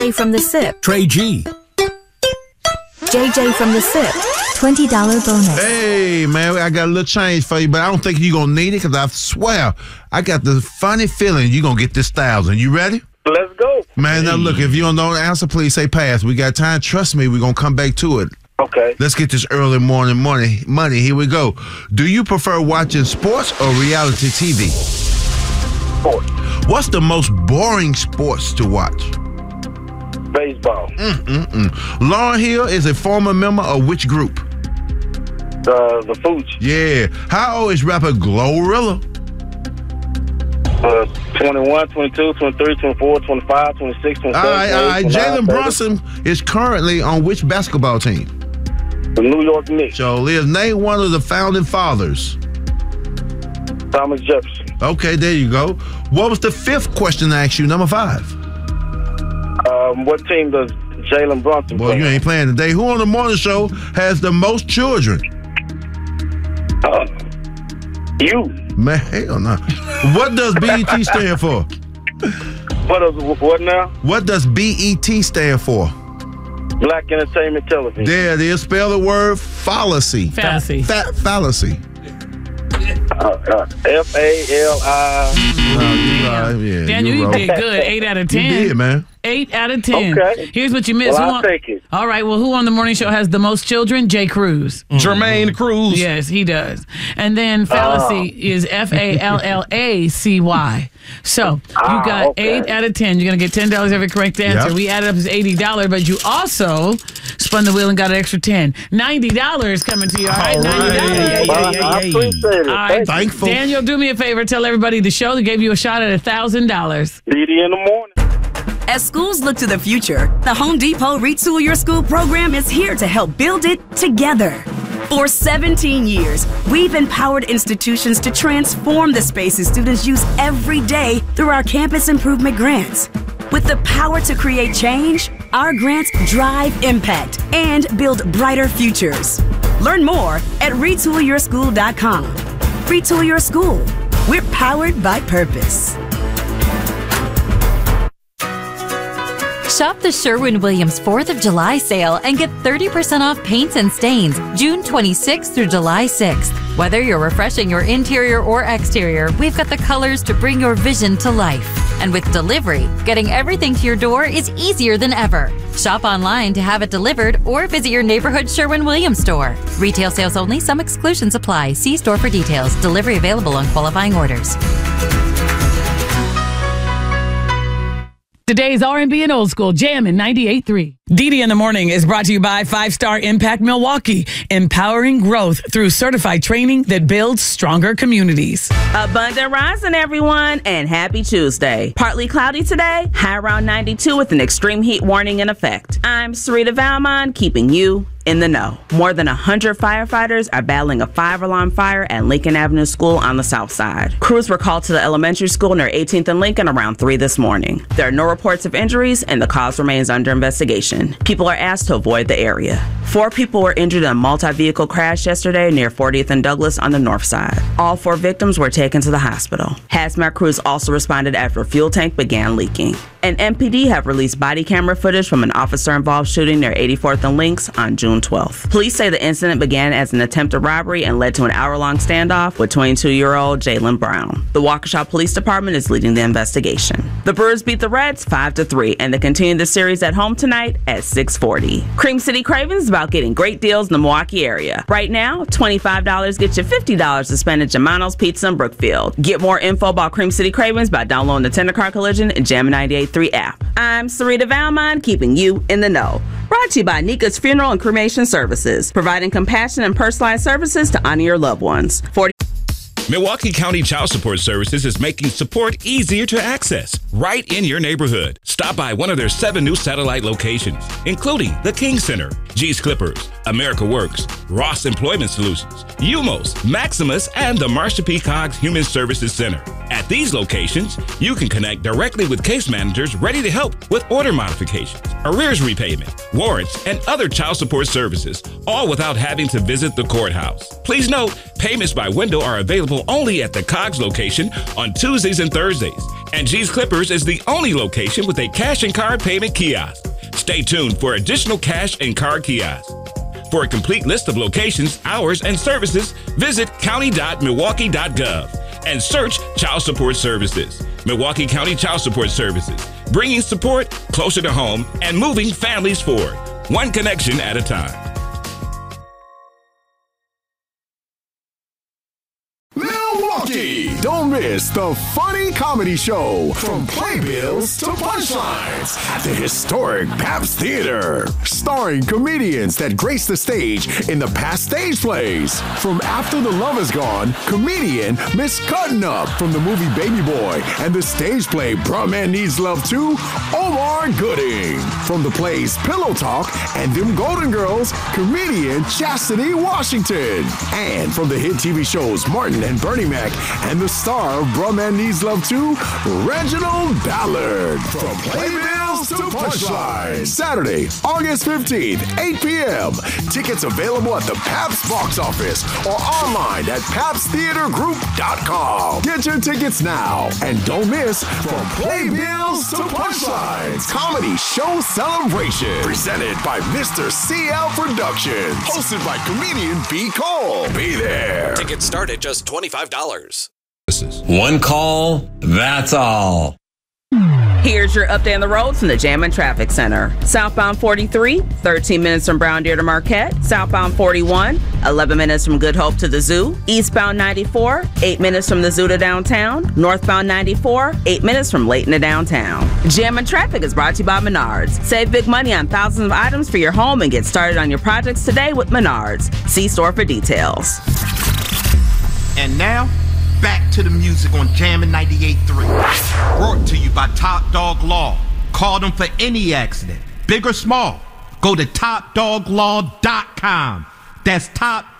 from the SIP. Trey G. JJ from the SIP. $20 bonus. Hey, man, I got a little change for you, but I don't think you're going to need it because I swear I got the funny feeling you're going to get this 1,000. You ready? Let's go. Man, now look, if you don't know the answer, please say pass. We got time. Trust me, we're going to come back to it. Okay. Let's get this early morning money. Here we go. Do you prefer watching sports or reality TV? Sports. What's the most boring sports to watch? Baseball. Lauryn Hill is a former member of which group? The Fuji. Yeah. How old is rapper Glorilla? 21, 22, 23, 24, 25, 26, 27. All right. Jalen Brunson is currently on which basketball team? The New York Knicks. So, Liz, name one of the founding fathers. Thomas Jefferson. Okay, there you go. What was the fifth question I asked you, number 5? What team does Jalen Brunson play? Boy, you ain't playing today. Who on the morning show has the most children? You. Man, hell no. What does BET stand for? What now? What does BET stand for? Black Entertainment Television. There it is. Spell the word fallacy. Fallacy. Fallacy. F-A-L-I. Daniel, you did good. 8 out of 10. You did, man. 8 out of 10. Okay. Here's what you missed. Well, I'll take it. All right. Well, who on the morning show has the most children? Jay Cruz. Jermaine Cruz. Yes, he does. And then fallacy is Fallacy. So you got 8 out of 10. You're going to get $10 every correct answer. Yep. We added up as $80, but you also spun the wheel and got an extra 10. $90 coming to you. All right, $90. I appreciate it. All right. Thankful. Daniel, do me a favor. Tell everybody the show that gave you a shot at $1,000. Didi in the morning. As schools look to the future, the Home Depot Retool Your School program is here to help build it together. For 17 years, we've empowered institutions to transform the spaces students use every day through our campus improvement grants. With the power to create change, our grants drive impact and build brighter futures. Learn more at retoolyourschool.com. Retool Your School. We're powered by purpose. Shop the Sherwin-Williams 4th of July sale and get 30% off paints and stains June 26th through July 6th. Whether you're refreshing your interior or exterior, we've got the colors to bring your vision to life. And with delivery, getting everything to your door is easier than ever. Shop online to have it delivered or visit your neighborhood Sherwin-Williams store. Retail sales only. Some exclusions apply. See store for details. Delivery available on qualifying orders. Today's R&B and Old School Jammin' 98.3. Didi in the Morning is brought to you by 5-Star Impact Milwaukee, empowering growth through certified training that builds stronger communities. Abundant rising, everyone, and happy Tuesday. Partly cloudy today, high around 92 with an extreme heat warning in effect. I'm Sarita Valmont, keeping you in the know. More than 100 firefighters are battling a 5-alarm fire at Lincoln Avenue School on the south side. Crews were called to the elementary school near 18th and Lincoln around 3 this morning. There are no reports of injuries and the cause remains under investigation. People are asked to avoid the area. 4 people were injured in a multi-vehicle crash yesterday near 40th and Douglas on the north side. All 4 victims were taken to the hospital. Hazmat crews also responded after a fuel tank began leaking. And MPD have released body camera footage from an officer-involved shooting near 84th and Links on June 12th. Police say the incident began as an attempted robbery and led to an hour-long standoff with 22-year-old Jaylen Brown. The Waukesha Police Department is leading the investigation. The Brewers beat the Reds 5-3, and they continue the series at home tonight at 6:40. Cream City Cravings is about getting great deals in the Milwaukee area. Right now, $25 gets you $50 to spend at Germano's Pizza in Brookfield. Get more info about Cream City Cravings by downloading the Tender Car Collision and Jammin' 98.3 app. I'm Sarita Valmont, keeping you in the know. Brought to you by Nika's Funeral and Cremation Services, providing compassion and personalized services to honor your loved ones. Milwaukee County Child Support Services is making support easier to access right in your neighborhood. Stop by one of their 7 new satellite locations, including the King Center, G's Clippers, America Works, Ross Employment Solutions, UMOS, Maximus, and the Marsha P. Cogs Human Services Center. At these locations, you can connect directly with case managers ready to help with order modifications, arrears repayment, warrants, and other child support services, all without having to visit the courthouse. Please note, Payments by window are available only at the Cogs location on Tuesdays and Thursdays. And G's Clippers is the only location with a cash and card payment kiosk. Stay tuned for additional cash and card kiosks. For a complete list of locations, hours, and services, visit county.milwaukee.gov and search Child Support Services. Milwaukee County Child Support Services, bringing support closer to home and moving families forward, one connection at a time. Milwaukee, don't miss the funny comedy show from playbills to punchlines at the historic Pabst Theater, starring comedians that grace the stage in the past stage plays. From After the Love Is Gone, comedian Miss Cuttin' Up from the movie Baby Boy and the stage play Bruh Man Needs Love Too, Omar Gooding. From the plays Pillow Talk and Them Golden Girls, comedian Chastity Washington. And from the hit TV shows Martin and Bernie Mac and the star of Bruh Man Needs Love Too, Reginald Ballard. From playbills to punchlines. Saturday, August 15th, 8 p.m. Tickets available at the Pabst box office or online at PabstTheaterGroup.com. Get your tickets now and don't miss From Playbills to Punchlines Comedy Show Celebration, presented by Mr. CL Productions, hosted by comedian B. Cole. Be there. Tickets start at just $25. One call, that's all. Here's your update on the roads from the Jammin' Traffic Center. Southbound 43, 13 minutes from Brown Deer to Marquette. Southbound 41, 11 minutes from Good Hope to the Zoo. Eastbound 94, 8 minutes from the Zoo to downtown. Northbound 94, 8 minutes from Layton to downtown. Jammin' Traffic is brought to you by Menards. Save big money on thousands of items for your home and get started on your projects today with Menards. See store for details. And now, back to the music on Jammin' 98.3. Brought to you by Top Dog Law. Call them for any accident, big or small. Go to TopDogLaw.com. That's TopDogLaw.com.